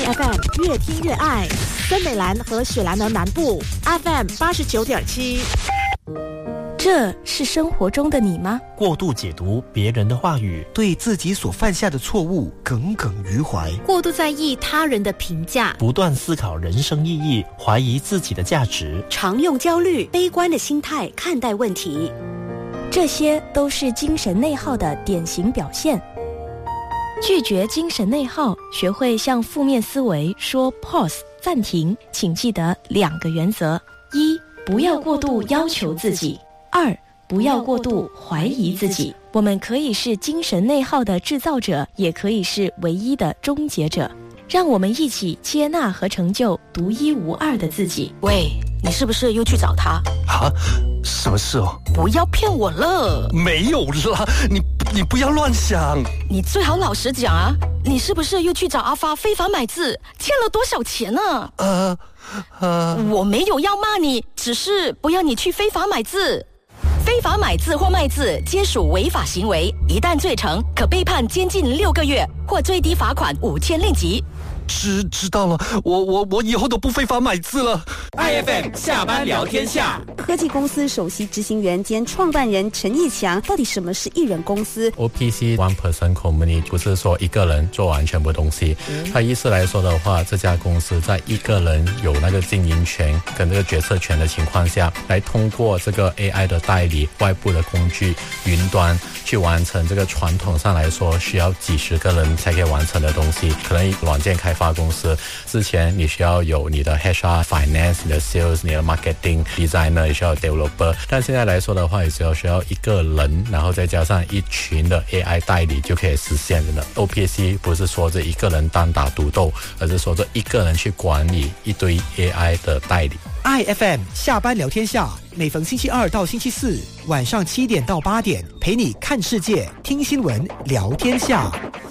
FM 越听越爱，森美兰和雪兰莪南部 FM 89.7。 这是生活中的你吗？ 过度解读别人的话语， 对自己所犯下的错误耿耿于怀， 过度在意他人的评价， 不断思考人生意义，怀疑自己的价值， 常用焦虑、悲观的心态看待问题， 这些都是精神内耗的典型表现。拒绝精神内耗，学会向负面思维说 pause 暂停，请记得2个原则：一、不要过度要求自己；二、不要过度怀疑自己。我们可以是精神内耗的制造者，也可以是唯一的终结者。让我们一起接纳和成就独一无二的自己。 喂，你是不是又去找他？ 啊？什么事哦？ 不要骗我了！ 没有啦，你不要乱想。 你最好老实讲啊！你是不是又去找阿发非法买字，欠了多少钱呢？我没有要骂你，只是不要你去非法买字。非法买字或卖字皆属违法行为，一旦罪成，可被判监禁6个月，或最低罚款5000令吉。 知道了，我以后都不非法买字了。 IFM 下班聊天下， 科技公司首席执行员兼创办人陈义强，到底什么是一人公司 ？OPC One Person Company 不是说一个人做完全部东西，它意思来说的话，这家公司在一个人有那个经营权跟这个决策权的情况下，来通过这个 AI 的代理、外部的工具、云端去完成这个传统上来说需要几十个人才可以完成的东西。可能软件开发公司之前你需要有你的 HR、Finance、你的 Sales、你的 Marketing、Designer， 也需要 Developer， 但现在来说的话，也需要一个人，然后再加上一群的 AI 代理就可以实现的了。OPC 不是说这一个人单打独斗，而是说这一个人去管理一堆 AI 的代理。 IFM 下班聊天下，每逢星期2到星期4晚上7点到8点，陪你看世界、听新闻、聊天下。